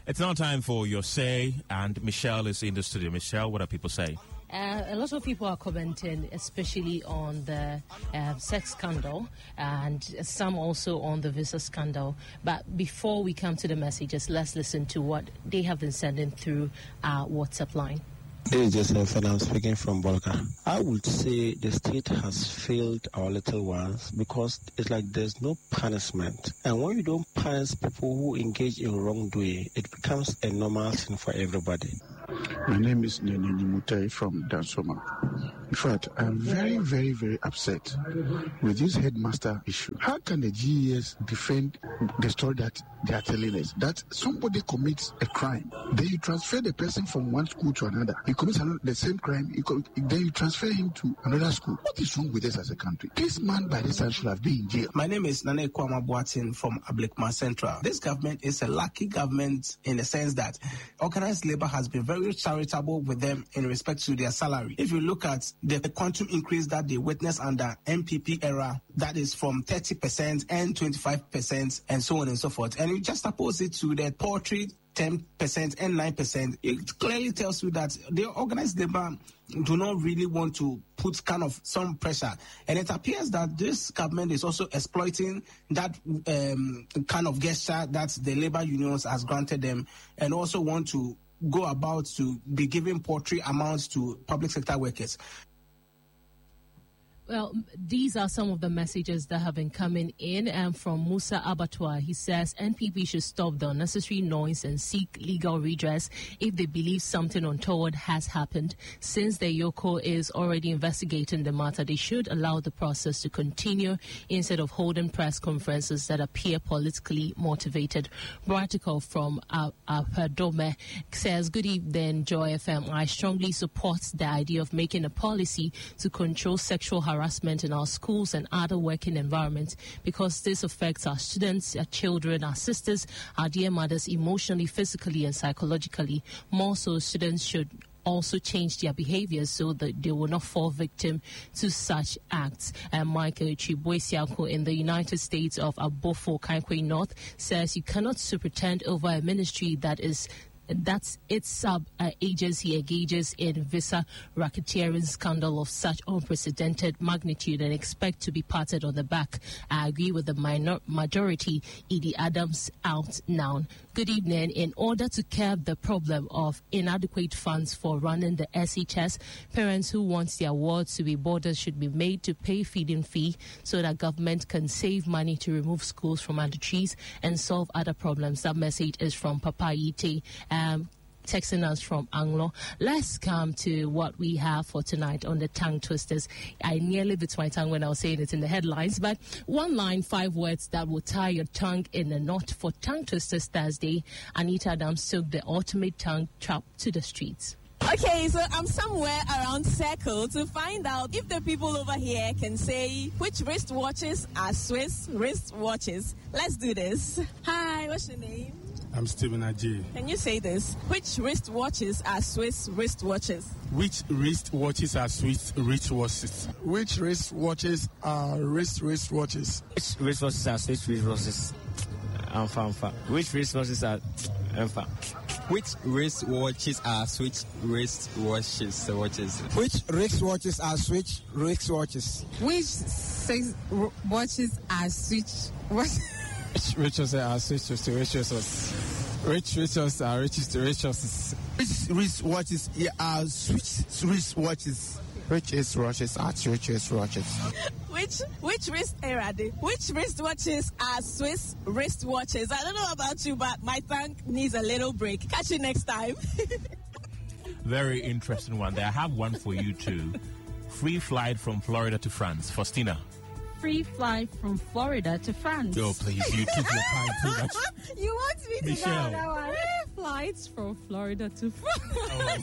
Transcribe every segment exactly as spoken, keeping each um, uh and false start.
It's now time for your say, and Michelle is in the studio. Michelle, what are people saying? Uh, a lot of people are commenting, especially on the uh, sex scandal, and some also on the visa scandal. But before we come to the messages, let's listen to what they have been sending through our WhatsApp line. This is Joseph, and I'm speaking from Bolga. I would say the state has failed our little ones because it's like there's no punishment. And when you don't punish people who engage in wrongdoing, it becomes a normal thing for everybody. My name is Nene Nimutai from Dansoma. In fact, I'm very, very, very upset with this headmaster issue. How can the G E S defend the story that they are telling us? That somebody commits a crime, then you transfer the person from one school to another. He commits the same crime, you com- then you transfer him to another school. What is wrong with us as a country? This man by this time should have been in jail. My name is Nane Kwama Boatin from Ablikma Central. This government is a lucky government in the sense that organized labor has been very charitable with them in respect to their salary. If you look at the quantum increase that they witnessed under M P P era, that is from thirty percent and twenty-five percent and so on and so forth. And you just oppose it to the poultry ten percent and nine percent, it clearly tells you that the organized labor do not really want to put kind of some pressure. And it appears that this government is also exploiting that um, kind of gesture that the labor unions has granted them, and also want to go about to be giving poultry amounts to public sector workers. Well, these are some of the messages that have been coming in. And from Musa Abattoir, he says N P P should stop the unnecessary noise and seek legal redress if they believe something untoward has happened. Since the Yoko is already investigating the matter, they should allow the process to continue instead of holding press conferences that appear politically motivated. Bratical from Apadome says, good evening, Joy F M. I strongly support the idea of making a policy to control sexual harassment harassment in our schools and other working environments, because this affects our students, our children, our sisters, our dear mothers emotionally, physically, and psychologically. More so, students should also change their behaviors so that they will not fall victim to such acts. And Michael Chibuesiako in the United States of Abofo, Kankwe North, says you cannot superintend over a ministry that is That's its sub-agency uh, engages in visa racketeering scandal of such unprecedented magnitude and expect to be patted on the back. I agree with the minor majority. Edie Adams out now. Good evening. In order to curb the problem of inadequate funds for running the S H S, parents who want their wards to be borders should be made to pay feeding fee so that government can save money to remove schools from under trees and solve other problems. That message is from Papa Ite. Um, texting us from Anglo. Let's come to what we have for tonight on the tongue twisters. I nearly bit my tongue when I was saying it in the headlines, but one line, five words that will tie your tongue in a knot for tongue twisters Thursday. Anita Adams took the ultimate tongue trap to the streets. Okay, so I'm somewhere around Circle to find out if the people over here can say which wristwatches are Swiss wristwatches. Let's do this. Hi, what's your name? I'm Stephen Ajay. Can you say this? Which wristwatches are Swiss wristwatches? Which wristwatches are Swiss wristwatches? Which wristwatches are wrist wristwatches? Which wristwatches are Swiss wristwatches? Alpha, alpha. Which wristwatches are alpha? Which wristwatches are Switch wristwatches? Watches. Which wristwatches are Switch wristwatches? Which sex watches are Switch what? Which wristwatches are Switch wristwatches? Which wristwatches are richest wristwatches? Which wristwatches are Switch wristwatches? Which wristwatches are Switch wristwatches? Which which wrist era? Which wristwatches are Swiss wristwatches? I don't know about you, but my tongue needs a little break. Catch you next time. Very interesting one there. I have one for you too. Free flight from Florida to France. Faustina. Free flight from Florida to France. Oh, please, you took your time too much. You want me to Michelle. go that one? Free flights from Florida to France.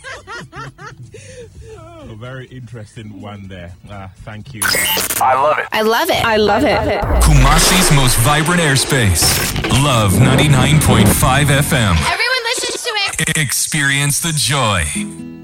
Oh. A very interesting one there. Uh, thank you. I love it. I love it. I love it. Kumasi's most vibrant airspace. Love ninety-nine point five F M. Everyone listens to it. Experience the joy.